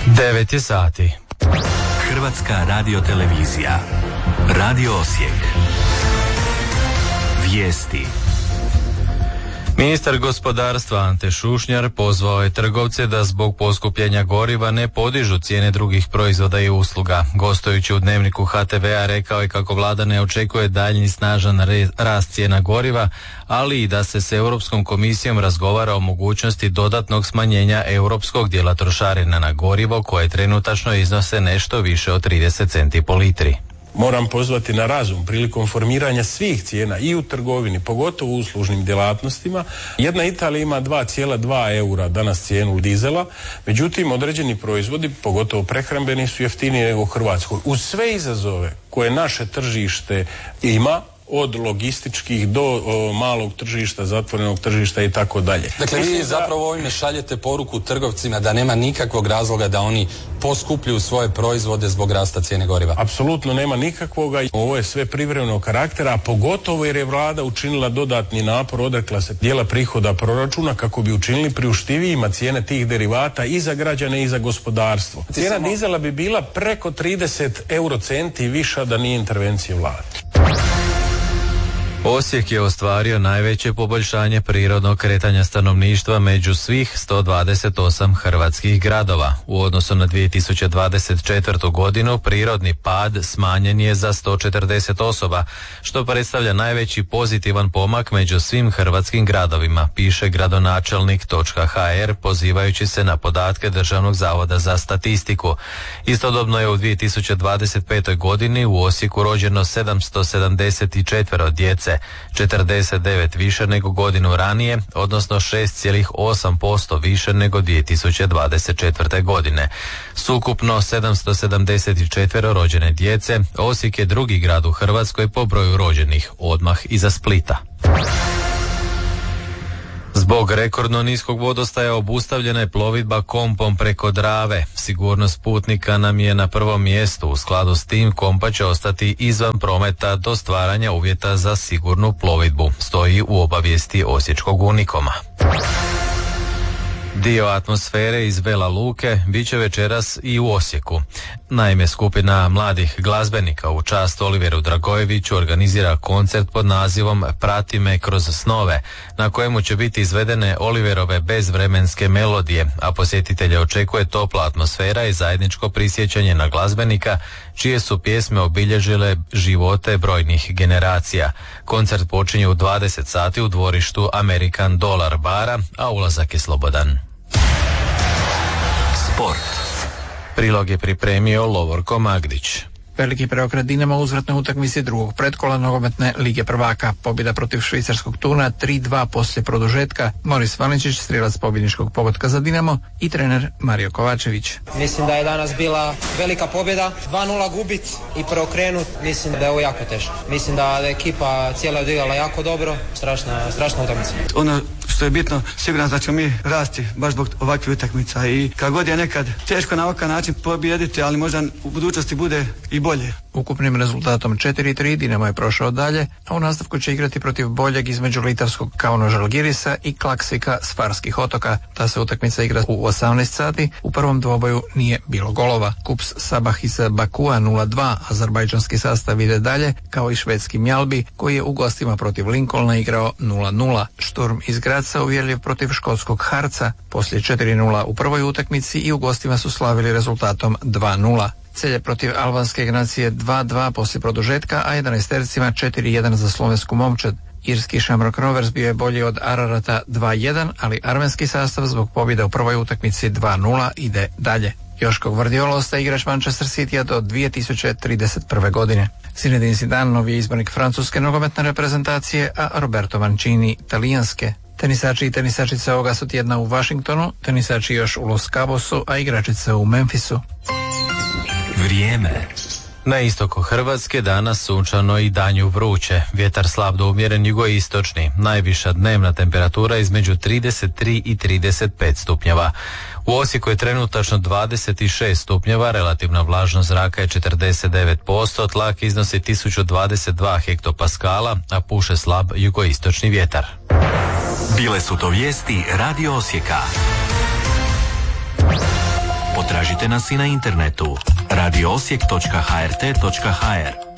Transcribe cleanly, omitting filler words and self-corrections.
9 je sati. Hrvatska radiotelevizija. Radio Osijek. Vijesti. Ministar gospodarstva Ante Šušnjar pozvao je trgovce da zbog poskupljenja goriva ne podižu cijene drugih proizvoda i usluga. Gostujući u Dnevniku HTV-a rekao je kako vlada ne očekuje daljnji snažan rast cijena goriva, ali i da se s Europskom komisijom razgovara o mogućnosti dodatnog smanjenja europskog dijela trošarina na gorivo koje trenutačno iznose nešto više od 30 centi po litri. Moram pozvati na razum prilikom formiranja svih cijena i u trgovini, pogotovo u uslužnim djelatnostima. Jedna Italija ima 2,2 eura danas cijenu dizela, međutim određeni proizvodi, pogotovo prehrambeni, su jeftiniji nego u Hrvatskoj. Uz sve izazove koje naše tržište ima, od logističkih do malog tržišta, zatvorenog tržišta i tako dalje. Dakle, vi zapravo ovime šaljete poruku trgovcima da nema nikakvog razloga da oni poskupljuju svoje proizvode zbog rasta cijene goriva. Apsolutno nema nikakvoga. Ovo je sve privremenog karaktera, a pogotovo jer je vlada učinila dodatni napor, odrekla se dijela prihoda proračuna kako bi učinili priuštivijima cijene tih derivata i za građane i za gospodarstvo. Cijena dizela bi bila preko 30 eurocenti viša da nije intervencije vlade. Osijek je ostvario najveće poboljšanje prirodnog kretanja stanovništva među svih 128 hrvatskih gradova. U odnosu na 2024. godinu prirodni pad smanjen je za 140 osoba, što predstavlja najveći pozitivan pomak među svim hrvatskim gradovima, piše gradonačelnik.hr pozivajući se na podatke Državnog zavoda za statistiku. Istodobno je u 2025. godini u Osijeku rođeno 774 djece, 49 više nego godinu ranije, odnosno 6,8% više nego 2024. godine. Sukupno 774 rođene djece, Osijek je drugi grad u Hrvatskoj po broju rođenih, odmah iza Splita. Zbog rekordno niskog vodostaja obustavljena je plovidba kompom preko Drave. Sigurnost putnika nam je na prvom mjestu. U skladu s tim kompa će ostati izvan prometa do stvaranja uvjeta za sigurnu plovidbu, stoji u obavijesti Osječkog Unikoma. Dio atmosfere iz Vela Luke bit će večeras i u Osijeku. Naime, skupina mladih glazbenika u čast Oliveru Dragojeviću organizira koncert pod nazivom Prati me kroz snove, na kojemu će biti izvedene Oliverove bezvremenske melodije, a posjetitelje očekuje topla atmosfera i zajedničko prisjećanje na glazbenika, čije su pjesme obilježile živote brojnih generacija. Koncert počinje u 20 sati u dvorištu American Dollar bara, a ulazak je slobodan. Sport. Prilog je pripremio Lovorko Magdić. Veliki preokret Dinama u uzvratnoj utakmici drugog pretkola nogometne Lige prvaka. Pobjeda protiv švicarskog Tuna 3-2 poslije produžetka. Moris Valenčić, strijelac pobjedničkog pogotka za Dinamo, i trener Mario Kovačević. Mislim da je danas bila velika pobjeda, 2-0 gubit i preokrenut. Mislim da je ovo jako teško. Mislim da je ekipa cijela odigrala jako dobro, strašna utakmica. Ono što je bitno, siguran da ćemo mi rasti baš zbog ovakvih utakmica i kad god je nekad teško na ovakav način pobijediti, ali možda u budućnosti bude i bolje. Ukupnim rezultatom 4-3 Dinamo je prošao dalje, a u nastavku će igrati protiv boljeg između litavskog Kauno Žalgirisa i Klaksvika s Farskih otoka. Ta se utakmica igra u 18 sati. U prvom dvoboju nije bilo golova. Kups Sabah iz Bakua 0-2, azerbajdžanski sastav ide dalje, kao i švedski Mjalbi, koji je u gostima protiv Lincolna igrao 0-0. Šturm iz Graca uvjerljiv protiv škotskog Harca, poslije 4-0 u prvoj utakmici i u gostima su slavili rezultatom 2-0. Celje protiv albanske Ignacije 2-2 poslije produžetka, a 11-tercima 4-1 za slovensku Momčad. Irski Shamrock Rovers bio je bolji od Ararata 2-1, ali armenski sastav zbog pobjede u prvoj utakmici 2-0 ide dalje. Joško Gvardiola ostaje igrač Manchester Citya do 2031. godine. Zinedine Zidane novi je izbornik francuske nogometne reprezentacije, a Roberto Mancini talijanske. Tenisači i tenisačice ovoga su tjedna u Washingtonu, tenisači još u Los Cabosu, a igračice u Memphisu. Vrijeme. Na istoku Hrvatske danas sunčano i danju vruće. Vjetar slab do umjeren jugoistočni. Najviša dnevna temperatura između 33 i 35 stupnjeva. U Osijeku je trenutačno 26 stupnjeva, relativna vlažnost zraka je 49%, tlak iznosi 1022 hektopaskala, a puše slab jugoistočni vjetar. Bile su to vijesti Radio Osijeka. Potražite Tražite nas i na internetu radioosijek.hrt.hr.